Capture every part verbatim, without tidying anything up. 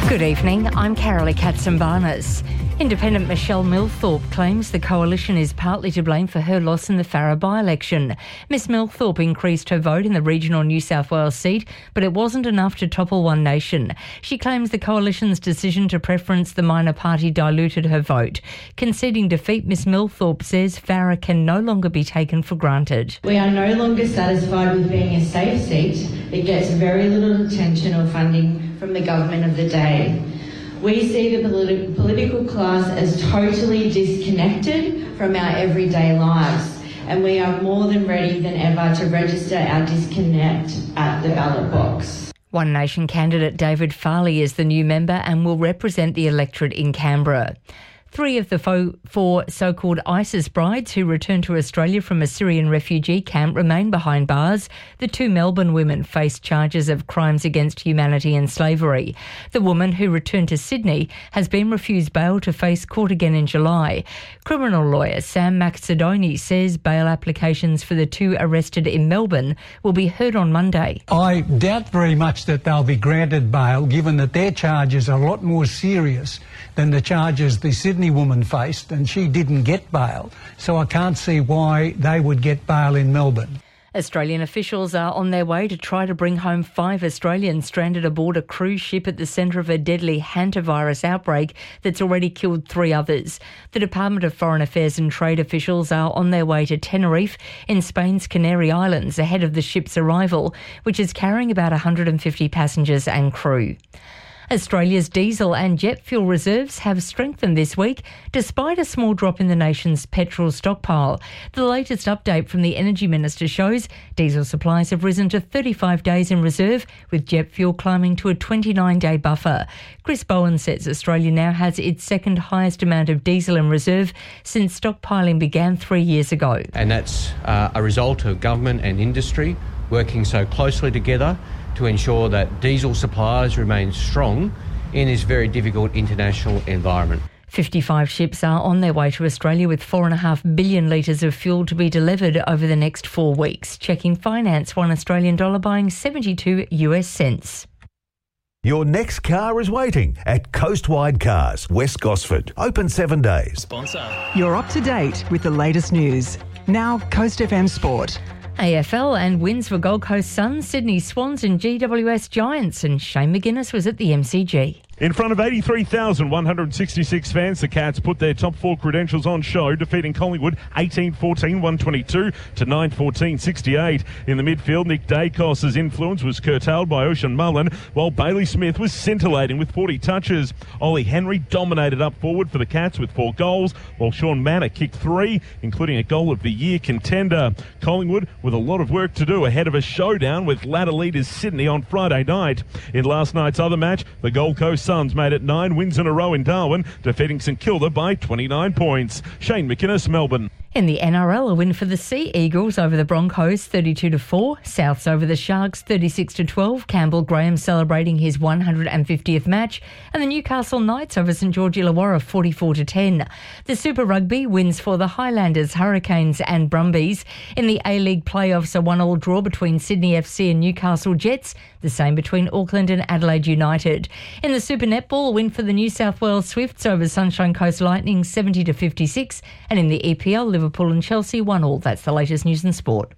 Good evening, I'm Carolee Katsambarnas. Independent Michelle Millthorpe claims the coalition is partly to blame for her loss in the Farrer by-election. Miss Millthorpe increased her vote in the regional New South Wales seat, but it wasn't enough to topple One Nation. She claims the coalition's decision to preference the minor party diluted her vote. Conceding defeat, Miss Millthorpe says Farrer can no longer be taken for granted. We are no longer satisfied with being a safe seat that gets very little attention or funding from the government of the day. We see the politi- political class as totally disconnected from our everyday lives, and we are more than ready than ever to register our disconnect at the ballot box. One Nation candidate David Farley is the new member and will represent the electorate in Canberra. Three of the fo- four so-called ISIS brides who returned to Australia from a Syrian refugee camp remain behind bars. The two Melbourne women face charges of crimes against humanity and slavery. The woman who returned to Sydney has been refused bail to face court again in July. Criminal lawyer Sam Macedoni says bail applications for the two arrested in Melbourne will be heard on Monday. I doubt very much that they'll be granted bail, given that their charges are a lot more serious than the charges the Sydney woman faced, and she didn't get bail. So I can't see why they would get bail in Melbourne. Australian officials are on their way to try to bring home five Australians stranded aboard a cruise ship at the centre of a deadly hantavirus outbreak that's already killed three others. The Department of Foreign Affairs and Trade officials are on their way to Tenerife in Spain's Canary Islands ahead of the ship's arrival, which is carrying about one hundred fifty passengers and crew. Australia's diesel and jet fuel reserves have strengthened this week despite a small drop in the nation's petrol stockpile. The latest update from the Energy Minister shows diesel supplies have risen to thirty-five days in reserve, with jet fuel climbing to a twenty-nine day buffer. Chris Bowen says Australia now has its second highest amount of diesel in reserve since stockpiling began three years ago. And that's uh, a result of government and industry working so closely together to ensure that diesel supplies remain strong in this very difficult international environment. fifty-five ships are on their way to Australia with four point five billion litres of fuel to be delivered over the next four weeks. Checking finance, one Australian dollar buying seventy-two US cents. Your next car is waiting at Coastwide Cars, West Gosford. Open seven days. Sponsor. You're up to date with the latest news. Now, Coast F M Sport. A F L and wins for Gold Coast Suns, Sydney Swans and G W S Giants, and Shane McGuinness was at the M C G. In front of eighty-three thousand one hundred sixty-six fans, the Cats put their top four credentials on show, defeating Collingwood eighteen fourteen one twenty-two to nine fourteen sixty-eight. In the midfield, Nick Dacos's influence was curtailed by Ocean Mullen, while Bailey Smith was scintillating with forty touches. Ollie Henry dominated up forward for the Cats with four goals, while Sean Manor kicked three, including a goal of the year contender. Collingwood with a lot of work to do ahead of a showdown with ladder leaders Sydney on Friday night. In last night's other match, the Gold Coast Suns made it nine wins in a row in Darwin, defeating St Kilda by twenty-nine points. Shane McInnes, Melbourne. In the N R L, a win for the Sea Eagles over the Broncos thirty-two to four, Souths over the Sharks thirty-six to twelve, Campbell Graham celebrating his one hundred fiftieth match, and the Newcastle Knights over St George Illawarra forty-four to ten. The Super Rugby wins for the Highlanders, Hurricanes and Brumbies. In the A-League playoffs, a one all draw between Sydney F C and Newcastle Jets, the same between Auckland and Adelaide United. In the Super Netball, a win for the New South Wales Swifts over Sunshine Coast Lightning seventy to fifty-six, and in the E P L, Liverpool and Chelsea one all. That's the latest news in sport.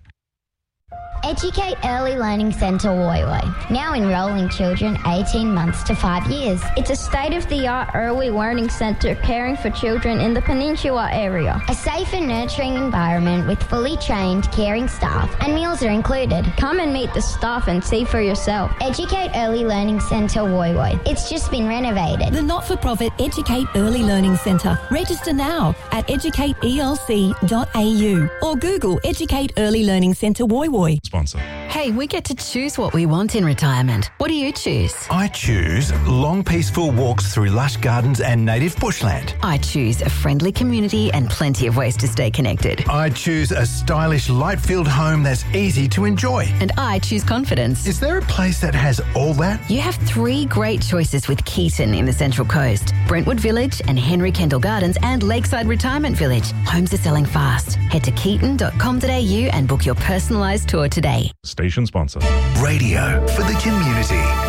Educate Early Learning Centre Woy Woy, now enrolling children eighteen months to five years. It's a state-of-the-art early learning centre caring for children in the Peninsula area. A safe and nurturing environment with fully trained, caring staff, and meals are included. Come and meet the staff and see for yourself. Educate Early Learning Centre Woy Woy. It's just been renovated. The not-for-profit Educate Early Learning Centre. Register now at educate e l c dot a u or Google Educate Early Learning Centre Woy Woy. Sponsor. Hey, we get to choose what we want in retirement. What do you choose? I choose long, peaceful walks through lush gardens and native bushland. I choose a friendly community and plenty of ways to stay connected. I choose a stylish, light-filled home that's easy to enjoy. And I choose confidence. Is there a place that has all that? You have three great choices with Keaton in the Central Coast. Brentwood Village and Henry Kendall Gardens and Lakeside Retirement Village. Homes are selling fast. Head to keaton dot com dot a u and book your personalised tour today. Station sponsor. Radio for the community.